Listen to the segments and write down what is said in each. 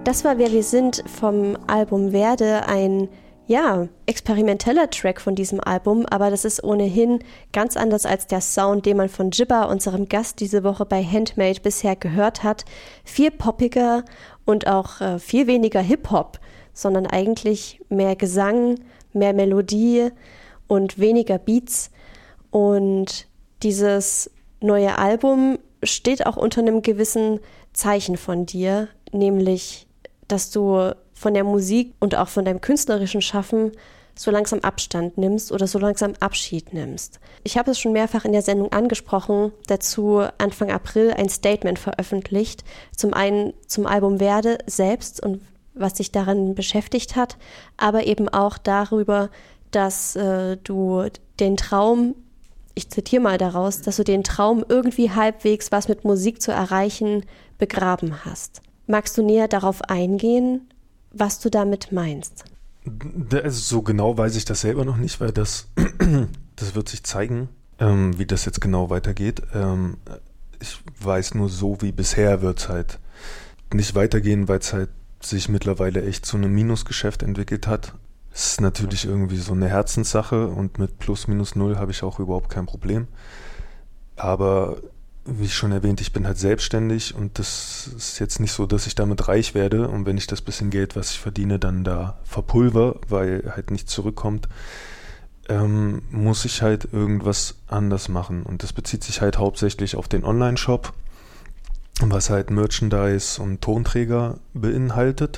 Das war Wer wir sind vom Album Werde, ein experimenteller Track von diesem Album, aber das ist ohnehin ganz anders als der Sound, den man von Jibba, unserem Gast diese Woche bei Handmade, bisher gehört hat. Viel poppiger und auch viel weniger Hip-Hop, sondern eigentlich mehr Gesang, mehr Melodie und weniger Beats. Und dieses neue Album steht auch unter einem gewissen Zeichen von dir, nämlich, dass du von der Musik und auch von deinem künstlerischen Schaffen so langsam Abstand nimmst oder so langsam Abschied nimmst. Ich habe es schon mehrfach in der Sendung angesprochen, dazu Anfang April ein Statement veröffentlicht, zum einen zum Album Werde selbst und was dich daran beschäftigt hat, aber eben auch darüber, dass du den Traum, ich zitiere mal daraus, dass du den Traum, irgendwie halbwegs was mit Musik zu erreichen, begraben hast. Magst du näher darauf eingehen, was du damit meinst? Also so genau weiß ich das selber noch nicht, weil das wird sich zeigen, wie das jetzt genau weitergeht. Ich weiß nur, so wie bisher wird es halt nicht weitergehen, weil es halt sich mittlerweile echt zu einem Minusgeschäft entwickelt hat. Es ist natürlich irgendwie so eine Herzenssache und mit plus minus null habe ich auch überhaupt kein Problem. Aber wie schon erwähnt, ich bin halt selbstständig und das ist jetzt nicht so, dass ich damit reich werde und wenn ich das bisschen Geld, was ich verdiene, dann da verpulver, weil halt nichts zurückkommt, muss ich halt irgendwas anders machen. Und das bezieht sich halt hauptsächlich auf den Online-Shop, was halt Merchandise und Tonträger beinhaltet,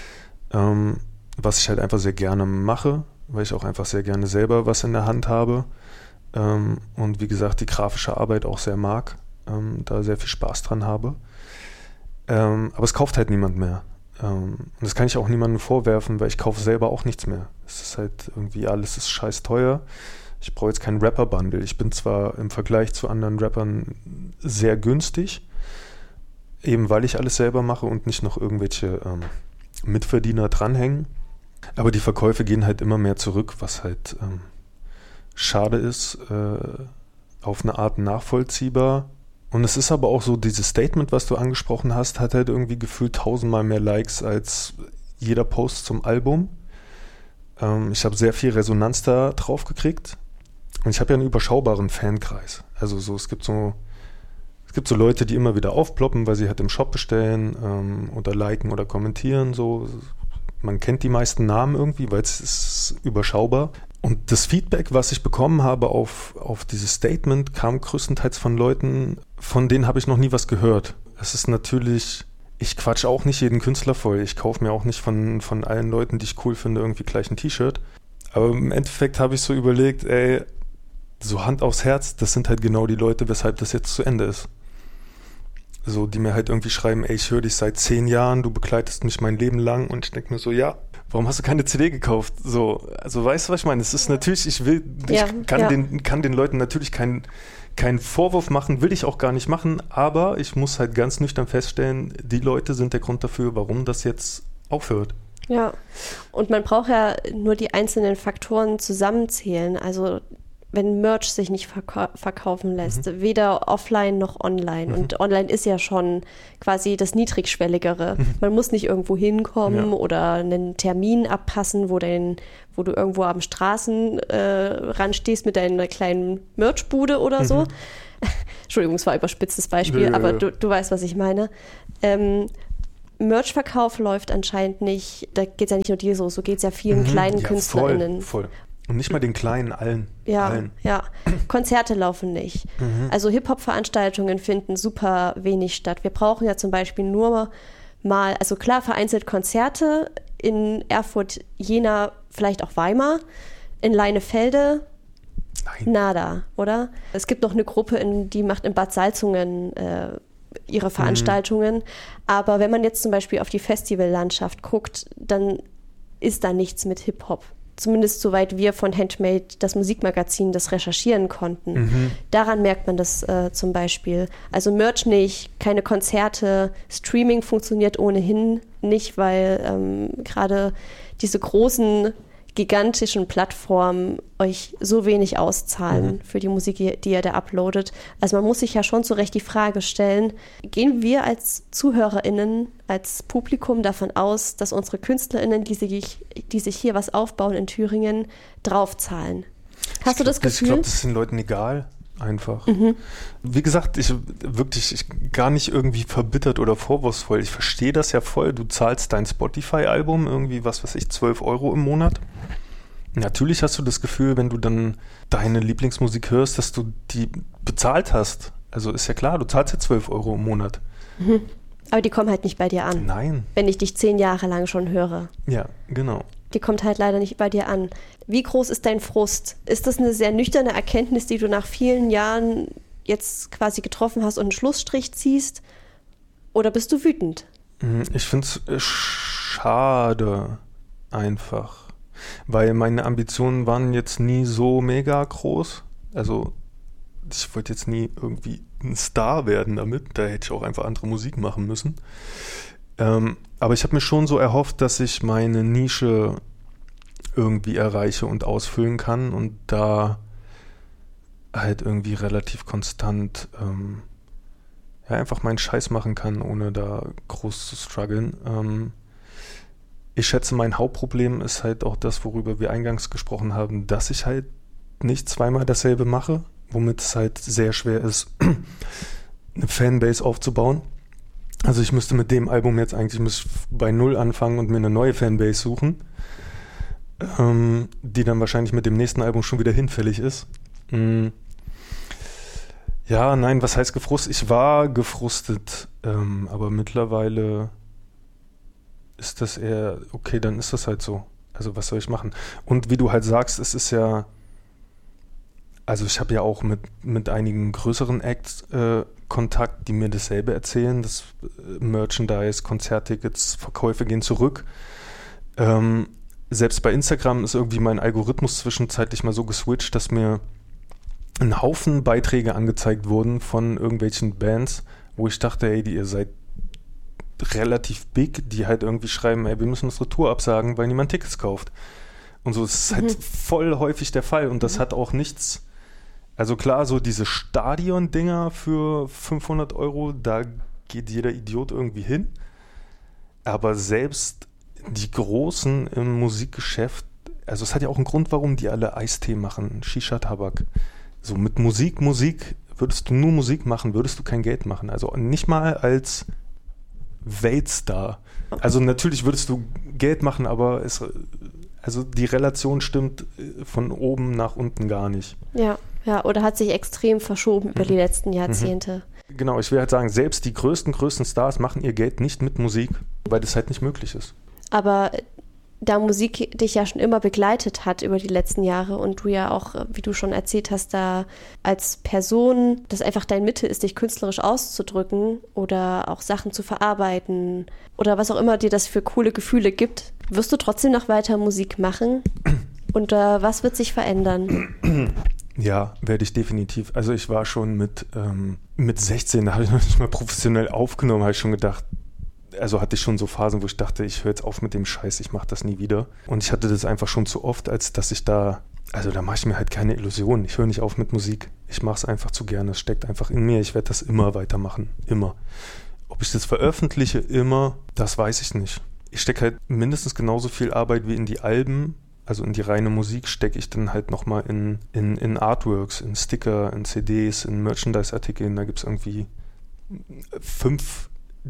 was ich halt einfach sehr gerne mache, weil ich auch einfach sehr gerne selber was in der Hand habe und wie gesagt die grafische Arbeit auch sehr mag. Da sehr viel Spaß dran habe. Aber es kauft halt niemand mehr. Und das kann ich auch niemandem vorwerfen, weil ich kaufe selber auch nichts mehr. Es ist halt irgendwie, alles ist scheiß teuer. Ich brauche jetzt keinen Rapper-Bundle. Ich bin zwar im Vergleich zu anderen Rappern sehr günstig, eben weil ich alles selber mache und nicht noch irgendwelche Mitverdiener dranhängen. Aber die Verkäufe gehen halt immer mehr zurück, was halt schade ist, auf eine Art nachvollziehbar. Und es ist aber auch so, dieses Statement, was du angesprochen hast, hat halt irgendwie gefühlt 1000-mal mehr Likes als jeder Post zum Album. Ich habe sehr viel Resonanz da drauf gekriegt. Und ich habe ja einen überschaubaren Fankreis. Also so, es gibt so Leute, die immer wieder aufploppen, weil sie halt im Shop bestellen oder liken oder kommentieren. So. Man kennt die meisten Namen irgendwie, weil es ist überschaubar. Und das Feedback, was ich bekommen habe auf dieses Statement, kam größtenteils von Leuten, von denen habe ich noch nie was gehört. Es ist natürlich, ich quatsch auch nicht jeden Künstler voll. Ich kaufe mir auch nicht von allen Leuten, die ich cool finde, irgendwie gleich ein T-Shirt. Aber im Endeffekt habe ich so überlegt, so Hand aufs Herz, das sind halt genau die Leute, weshalb das jetzt zu Ende ist. So, die mir halt irgendwie schreiben, ich höre dich seit 10 Jahren, du begleitest mich mein Leben lang. Und ich denke mir so, ja, warum hast du keine CD gekauft? So, also weißt du, was ich meine? Es ist natürlich, ich kann den Leuten natürlich keinen Vorwurf machen, will ich auch gar nicht machen, aber ich muss halt ganz nüchtern feststellen, die Leute sind der Grund dafür, warum das jetzt aufhört. Ja, und man braucht ja nur die einzelnen Faktoren zusammenzählen, also wenn Merch sich nicht verkaufen lässt, weder offline noch online. Und online ist ja schon quasi das Niedrigschwelligere. Man muss nicht irgendwo hinkommen oder einen Termin abpassen, wo du irgendwo am Straßenrand stehst mit deiner kleinen Merchbude oder so. Entschuldigung, es war ein überspitztes Beispiel, aber du weißt, was ich meine. Merchverkauf läuft anscheinend nicht, da geht es ja nicht nur dir so geht es ja vielen kleinen KünstlerInnen. Voll. Und nicht mal den Kleinen, allen. Ja. Konzerte laufen nicht. Also Hip-Hop-Veranstaltungen finden super wenig statt. Wir brauchen ja zum Beispiel nur mal, also klar vereinzelt Konzerte in Erfurt, Jena, vielleicht auch Weimar, in Leinefelde, nada, oder? Es gibt noch eine Gruppe, die macht in Bad Salzungen ihre Veranstaltungen. Aber wenn man jetzt zum Beispiel auf die Festivallandschaft guckt, dann ist da nichts mit Hip-Hop. Zumindest soweit wir von Handmade, das Musikmagazin, das recherchieren konnten. Daran merkt man das zum Beispiel. Also Merch nicht, keine Konzerte, Streaming funktioniert ohnehin nicht, weil gerade diese großen gigantischen Plattformen euch so wenig auszahlen für die Musik, die ihr da uploadet. Also man muss sich ja schon zu Recht die Frage stellen, gehen wir als ZuhörerInnen, als Publikum davon aus, dass unsere KünstlerInnen, die sich hier was aufbauen in Thüringen, draufzahlen? Hast du das Gefühl? Ich glaube, das ist den Leuten egal. Einfach. Wie gesagt, ich gar nicht irgendwie verbittert oder vorwurfsvoll. Ich verstehe das ja voll. Du zahlst dein Spotify-Album irgendwie, was weiß ich, 12 € im Monat. Natürlich hast du das Gefühl, wenn du dann deine Lieblingsmusik hörst, dass du die bezahlt hast. Also ist ja klar, du zahlst ja 12 € im Monat. Aber die kommen halt nicht bei dir an. Nein. Wenn ich dich 10 Jahre lang schon höre. Ja, genau. Die kommt halt leider nicht bei dir an. Wie groß ist dein Frust? Ist das eine sehr nüchterne Erkenntnis, die du nach vielen Jahren jetzt quasi getroffen hast und einen Schlussstrich ziehst? Oder bist du wütend? Ich finde es schade einfach. Weil meine Ambitionen waren jetzt nie so mega groß. Also ich wollte jetzt nie irgendwie ein Star werden damit. Da hätte ich auch einfach andere Musik machen müssen. Aber ich habe mir schon so erhofft, dass ich meine Nische irgendwie erreiche und ausfüllen kann und da halt irgendwie relativ konstant einfach meinen Scheiß machen kann, ohne da groß zu strugglen. Ich schätze, mein Hauptproblem ist halt auch das, worüber wir eingangs gesprochen haben, dass ich halt nicht zweimal dasselbe mache, womit es halt sehr schwer ist, eine Fanbase aufzubauen. Also ich müsste mit dem Album jetzt eigentlich bei Null anfangen und mir eine neue Fanbase suchen, die dann wahrscheinlich mit dem nächsten Album schon wieder hinfällig ist. Ja, nein, was heißt gefrustet? Ich war gefrustet, aber mittlerweile ist das eher, okay, dann ist das halt so. Also was soll ich machen? Und wie du halt sagst, es ist ja, also ich habe ja auch mit einigen größeren Acts Kontakt, die mir dasselbe erzählen, dass Merchandise, Konzerttickets, Verkäufe gehen zurück. Selbst bei Instagram ist irgendwie mein Algorithmus zwischenzeitlich mal so geswitcht, dass mir ein Haufen Beiträge angezeigt wurden von irgendwelchen Bands, wo ich dachte, ey, ihr seid relativ big, die halt irgendwie schreiben, ey, wir müssen unsere Tour absagen, weil niemand Tickets kauft. Und so ist es halt voll häufig der Fall und das hat auch nichts. Also klar, so diese Stadion-Dinger für 500 €, da geht jeder Idiot irgendwie hin. Aber selbst die Großen im Musikgeschäft, also es hat ja auch einen Grund, warum die alle Eistee machen, Shisha-Tabak. So mit Musik, würdest du nur Musik machen, würdest du kein Geld machen. Also nicht mal als Weltstar. Also natürlich würdest du Geld machen, aber also die Relation stimmt von oben nach unten gar nicht. Ja, oder hat sich extrem verschoben über die letzten Jahrzehnte. Genau, ich will halt sagen, selbst die größten Stars machen ihr Geld nicht mit Musik, weil das halt nicht möglich ist. Aber da Musik dich ja schon immer begleitet hat über die letzten Jahre und du ja auch, wie du schon erzählt hast, da als Person, das einfach dein Mittel ist, dich künstlerisch auszudrücken oder auch Sachen zu verarbeiten oder was auch immer dir das für coole Gefühle gibt, wirst du trotzdem noch weiter Musik machen? Und was wird sich verändern? Ja, werde ich definitiv. Also ich war schon mit 16, da habe ich noch nicht mal professionell aufgenommen, habe ich schon gedacht, also hatte ich schon so Phasen, wo ich dachte, ich höre jetzt auf mit dem Scheiß, ich mache das nie wieder. Und ich hatte das einfach schon zu oft, als dass ich da mache ich mir halt keine Illusionen. Ich höre nicht auf mit Musik. Ich mache es einfach zu gerne. Es steckt einfach in mir. Ich werde das immer weitermachen. Immer. Ob ich das veröffentliche, immer, das weiß ich nicht. Ich stecke halt mindestens genauso viel Arbeit wie in die Alben, also in die reine Musik, stecke ich dann halt nochmal in Artworks, in Sticker, in CDs, in Merchandise-Artikeln. Da gibt es irgendwie 5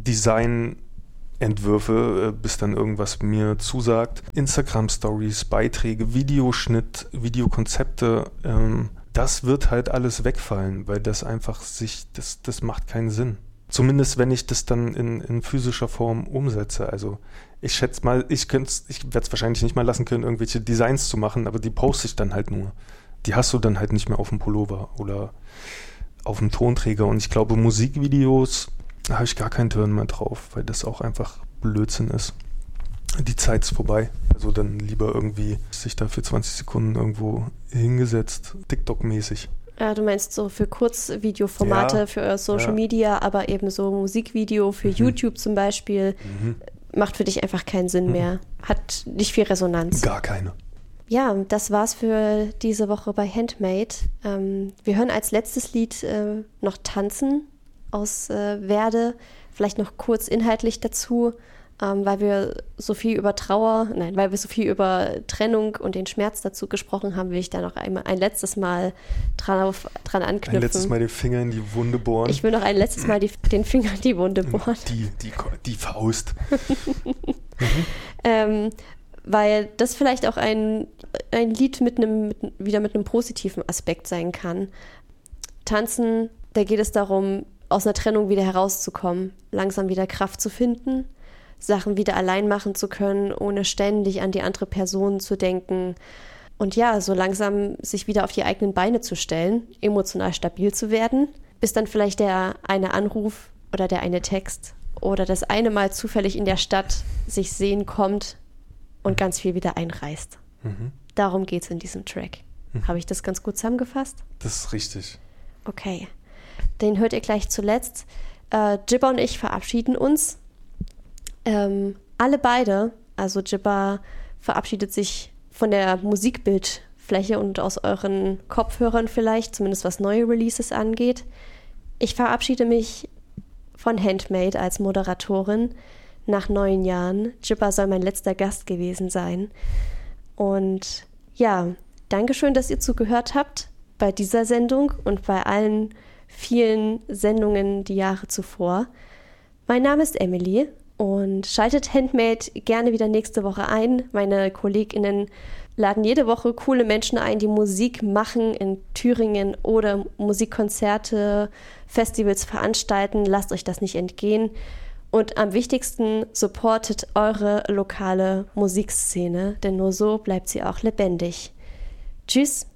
Designentwürfe, bis dann irgendwas mir zusagt. Instagram-Stories, Beiträge, Videoschnitt, Videokonzepte, das wird halt alles wegfallen, weil das einfach das macht keinen Sinn. Zumindest wenn ich das dann in physischer Form umsetze. Also ich schätze mal, ich werde es wahrscheinlich nicht mal lassen können, irgendwelche Designs zu machen, aber die poste ich dann halt nur. Die hast du dann halt nicht mehr auf dem Pullover oder auf dem Tonträger. Und ich glaube, Musikvideos, da habe ich gar keinen Turn mehr drauf, weil das auch einfach Blödsinn ist. Die Zeit ist vorbei. Also dann lieber irgendwie sich da für 20 Sekunden irgendwo hingesetzt, TikTok-mäßig. Ja, du meinst so für Kurzvideoformate, für Social Media, aber eben so Musikvideo für YouTube zum Beispiel, macht für dich einfach keinen Sinn mehr. Hat nicht viel Resonanz. Gar keine. Ja, das war's für diese Woche bei Handmade. Wir hören als letztes Lied noch Tanzen aus Werde, vielleicht noch kurz inhaltlich dazu, weil wir so viel über weil wir so viel über Trennung und den Schmerz dazu gesprochen haben, will ich da noch ein letztes Mal dran anknüpfen. Ein letztes Mal den Finger in die Wunde bohren. Ich will noch ein letztes Mal den Finger in die Wunde bohren. Die Faust. Weil das vielleicht auch ein Lied wieder mit einem positiven Aspekt sein kann. Tanzen, da geht es darum, aus einer Trennung wieder herauszukommen, langsam wieder Kraft zu finden, Sachen wieder allein machen zu können, ohne ständig an die andere Person zu denken und ja, so langsam sich wieder auf die eigenen Beine zu stellen, emotional stabil zu werden, bis dann vielleicht der eine Anruf oder der eine Text oder das eine Mal zufällig in der Stadt sich sehen kommt und ganz viel wieder einreißt. Darum geht es in diesem Track. Habe ich das ganz gut zusammengefasst? Das ist richtig. Okay, den hört ihr gleich zuletzt. Jibba und ich verabschieden uns. Alle beide, also Jibba verabschiedet sich von der Musikbildfläche und aus euren Kopfhörern vielleicht, zumindest was neue Releases angeht. Ich verabschiede mich von Handmade als Moderatorin nach 9 Jahren. Jibba soll mein letzter Gast gewesen sein. Und ja, Dankeschön, dass ihr zugehört habt bei dieser Sendung und bei allen vielen Sendungen die Jahre zuvor. Mein Name ist Emily und schaltet Handmade gerne wieder nächste Woche ein. Meine KollegInnen laden jede Woche coole Menschen ein, die Musik machen in Thüringen oder Musikkonzerte, Festivals veranstalten. Lasst euch das nicht entgehen. Und am wichtigsten, supportet eure lokale Musikszene, denn nur so bleibt sie auch lebendig. Tschüss!